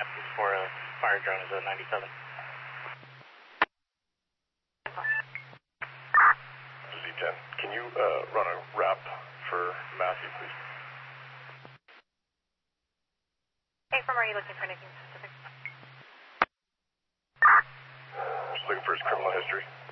Matthews for a fire drone is a 97. Z10, can you run a wrap for Matthew, please? Hey, from are you looking for anything specific? Just looking for his criminal history.